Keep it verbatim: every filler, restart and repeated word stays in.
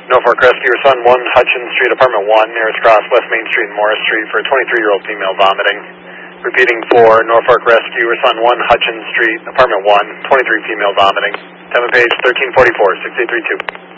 Norfolk Rescue, respond one, Hutchins Street, apartment one, nearest cross, West Main Street and Morris Street for a twenty-three-year-old female vomiting. Repeating four, Norfolk Rescue, respond one, Hutchins Street, apartment one, twenty-three female vomiting. Time of page thirteen forty-four, six eight three two.